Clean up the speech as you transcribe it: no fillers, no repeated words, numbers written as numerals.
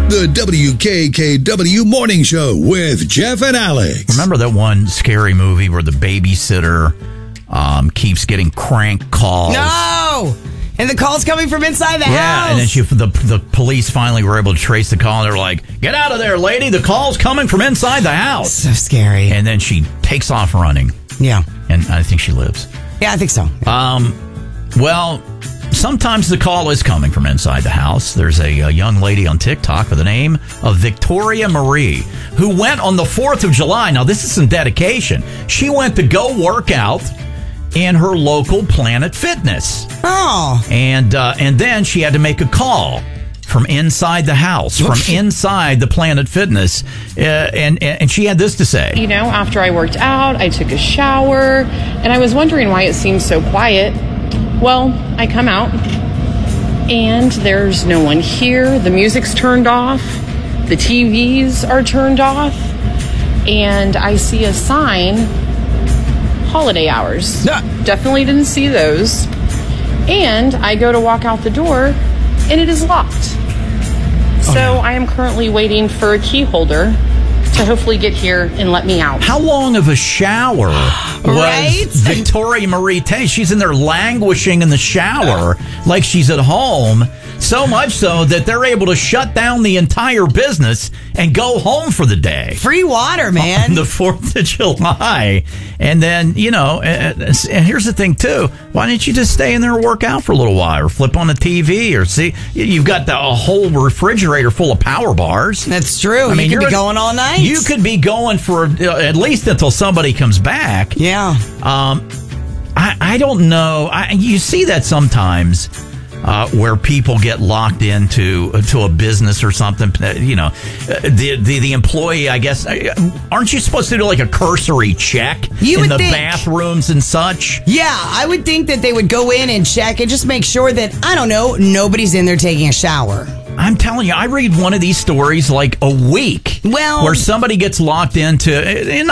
The WKKW Morning Show with Jeff and Alex. Remember that one scary movie where the babysitter keeps getting crank calls? No! And the call's coming from inside the house. Yeah, and then the police finally were able to trace the call. And they're like, "Get out of there, lady. The call's coming from inside the house." So scary. And then she takes off running. Yeah. And I think she lives. Yeah, I think so. Well, sometimes the call is coming from inside the house. There's a young lady on TikTok by the name of Victoria Marie who went on the 4th of July. Now, this is some dedication. She went to go work out in her local Planet Fitness. Oh. And then she had to make a call from inside the house, from inside the Planet Fitness. And she had this to say. You know, after I worked out, I took a shower, and I was wondering why it seemed so quiet. Well, I come out, and there's no one here. The music's turned off. The TVs are turned off. And I see a sign, holiday hours. Definitely didn't see those. And I go to walk out the door, and it is locked. So I am currently waiting for a key holder to hopefully get here and let me out. How long of a shower was Victoria Marie take? She's in there languishing in the shower like she's at home. So much so that they're able to shut down the entire business and go home for the day. Free water, man. On the 4th of July. And then, you know, and here's the thing, too. Why didn't you just stay in there and work out for a little while or flip on the TV or see? You've got a whole refrigerator full of power bars. That's true. I mean, you could be going all night. You could be going for at least until somebody comes back. Yeah. I don't know. You see that sometimes. Where people get locked into a business or something, you know, the employee, I guess, aren't you supposed to do like a cursory check in the bathrooms and such? Yeah, I would think that they would go in and check and just make sure that, I don't know, nobody's in there taking a shower. I'm telling you, I read one of these stories like a week. Well, where somebody gets locked into,